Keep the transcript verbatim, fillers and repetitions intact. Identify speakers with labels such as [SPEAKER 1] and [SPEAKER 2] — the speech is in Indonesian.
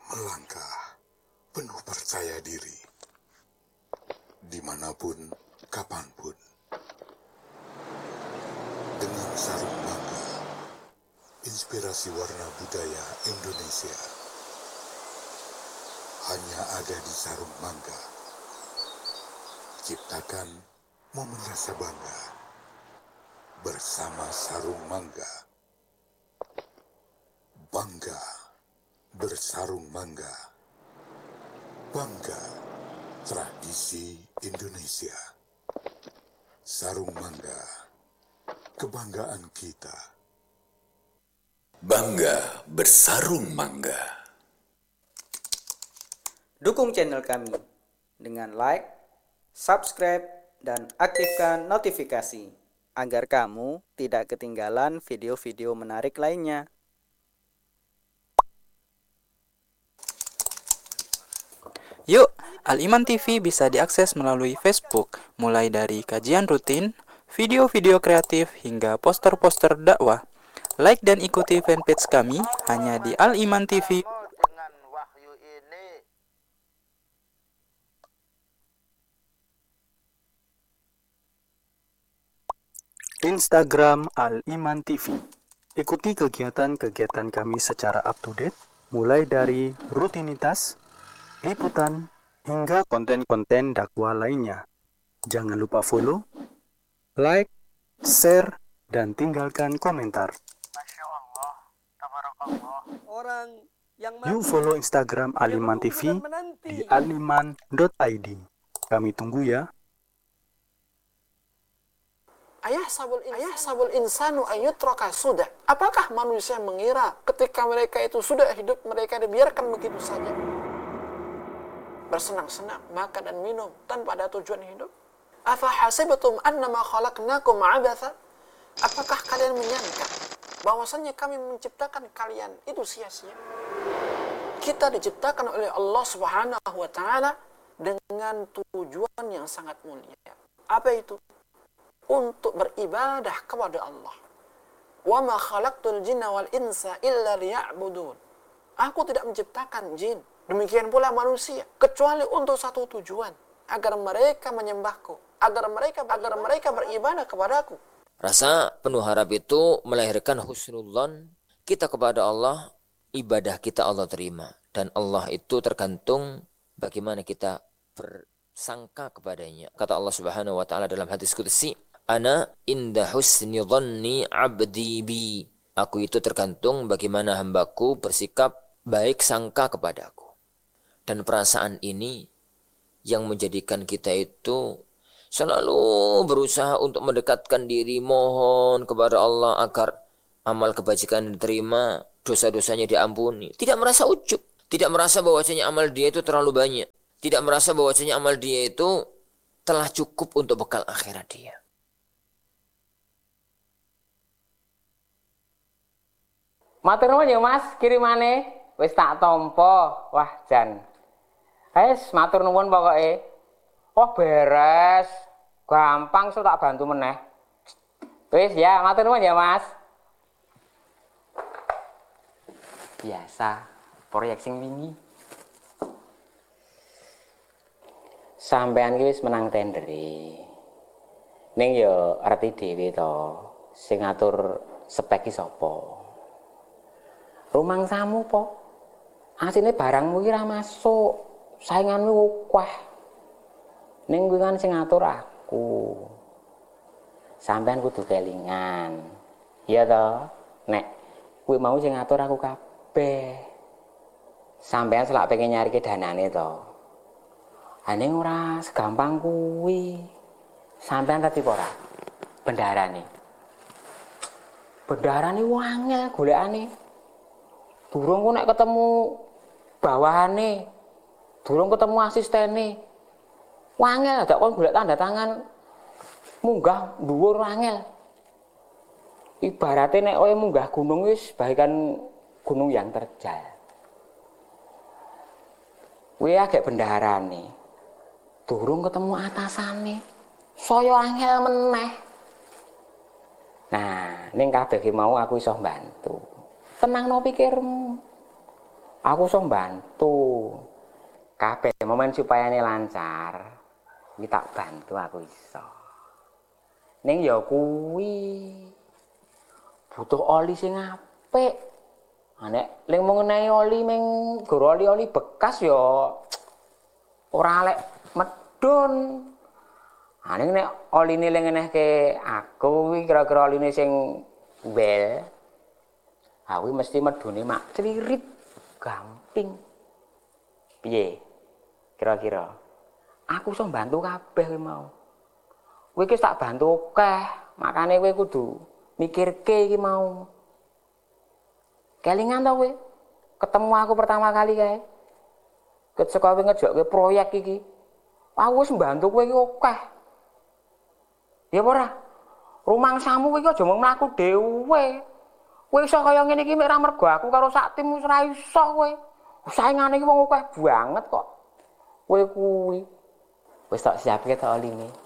[SPEAKER 1] Melangkah penuh percaya diri, dimanapun, kapanpun, dengan sarung mangga, inspirasi warna budaya Indonesia hanya ada di sarung mangga. Ciptakan momen rasa bangga bersama sarung mangga. Bangga bersarung mangga. Bangga tradisi Indonesia. Sarung mangga, kebanggaan kita.
[SPEAKER 2] Bangga bersarung mangga.
[SPEAKER 3] Dukung channel kami dengan like, subscribe, dan aktifkan notifikasi agar kamu tidak ketinggalan video-video menarik lainnya.
[SPEAKER 4] Yuk, Al-Iman T V bisa diakses melalui Facebook, mulai dari kajian rutin, video-video kreatif, hingga poster-poster dakwah. Like dan ikuti fanpage kami hanya di Al-Iman T V.
[SPEAKER 5] Dengan wahyu ini
[SPEAKER 6] Instagram Al-Iman T V. Ikuti kegiatan-kegiatan kami secara up-to-date, mulai dari rutinitas, liputan, hingga konten-konten dakwah lainnya. Jangan lupa follow, like, share, dan tinggalkan komentar.
[SPEAKER 5] Masya Allah, tabarakallah. Orang yang
[SPEAKER 6] Yuk follow Instagram Al-Iman T V di aliman dot i d. Kami tunggu ya.
[SPEAKER 5] Ayah sabul ayah sabul insanu ayyutraka sudah. Apakah manusia mengira ketika mereka itu sudah hidup, mereka dibiarkan begitu saja bersenang-senang, makan dan minum tanpa ada tujuan hidup? Afa hasibtum annama khalaqnakum abatha? Apakah kalian menyangka bahwasanya kami menciptakan kalian itu sia-sia? Kita diciptakan oleh Allah Subhanahu wa taala dengan tujuan yang sangat mulia. Apa itu? Untuk beribadah kepada Allah. Wa ma khalaqtul jinna wal insa illa liya'budun. Aku tidak menciptakan jin, demikian pula manusia, kecuali untuk satu tujuan, agar mereka menyembahku, agar mereka agar mereka beribadah kepadaku.
[SPEAKER 7] Rasa penuh harap itu melahirkan husnudzon kita kepada Allah, ibadah kita Allah terima. Dan Allah itu tergantung bagaimana kita bersangka kepadanya. Kata Allah Subhanahu wa taala dalam hadis qudsi, Ana inda husni dhanni abdi bi. Aku itu tergantung bagaimana hambaku bersikap baik sangka kepadaku. Dan perasaan ini yang menjadikan kita itu selalu berusaha untuk mendekatkan diri, mohon kepada Allah agar amal kebajikan diterima, dosa-dosanya diampuni. Tidak merasa ujub, tidak merasa bahwasanya amal dia itu terlalu banyak, tidak merasa bahwasanya amal dia itu telah cukup untuk bekal akhirat dia.
[SPEAKER 8] Matur nuwun ya Mas, kirimane wis tak tampa. Wah, jan. Wis matur nuwun pokoke. Oh, beres. Gampang so tak bantu meneh. Wis ya, matur nuwun ya Mas. Biasa, proyek sing wingi. Sampean ki wis menang tender e. Ning ya arti dhewe to, sing ngatur spek ki sapa? Rumangsamu po, asine barangmu ki ra masuk, sainganmu akeh. Ning kuwi kan sing ngatur aku. Sampeyan kudu kelingan. Iya to? Nek kuwi mau sing ngatur aku kabeh. Sampeyan selak pengen nyari ke danane to. Ha ning ora segampang kuwi. Sampeyan ngerti apa ora? Bendarane. Bendarane wangel golekane. Durung kok nek ketemu bawahane, durung ketemu asistene. Wangel dak kon golek tanda tangan munggah dhuwur wangel. Ibarate nek kowe munggah gunung wis bagaikan gunung yang terjal. Kuwi agek bendaharane. Durung ketemu atasane. Saya angel meneh. Nah, ning kabeh ki mau aku iso bantu. Tenangno pikirmu. Aku iso bantu. Kabeh momen supaya ini lancar. Iki tak bantu aku iso. Ning ya kuwi butuh oli sing apik. Nek ling mengenai oli ming goro oli-oli bekas ya ora lek medun. Ha ning nek oline ling ngenehke aku kuwi kira-kira oline sing wel. Ha kuwi mesti medune mak clirit gamping. Piye? Kira-kira aku iso bantu kabeh kuwi mau. Kowe iki tak bantu akeh, makane kowe kudu mikirke iki mau. Kelingan ta kowe? Ketemu aku pertama kali kae. Ket saka kowe ngejokke proyek iki. Aku wis mbantu kowe iki akeh. Ya apa ora? Rumangsamu kowe iki aja mung mlaku dhewe. Kowe iso kaya ngene iki mek ra mergo aku karo sak tim wis ora iso kowe. Saingane iki wong akeh banget kok. Kowe kuwi wis tak siapke ta oline.